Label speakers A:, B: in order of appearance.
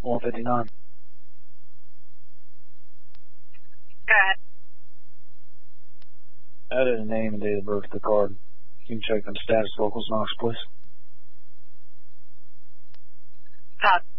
A: 159.
B: Got it.
A: Add the name and date of birth to the card. You can check on status locals Knox, please.
B: Copy.